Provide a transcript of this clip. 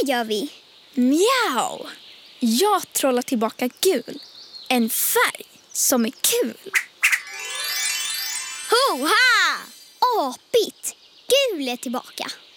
gör vi. Mjau! Jag trollar tillbaka gul. En färg som är kul. Hoha! Apigt! Gul är tillbaka.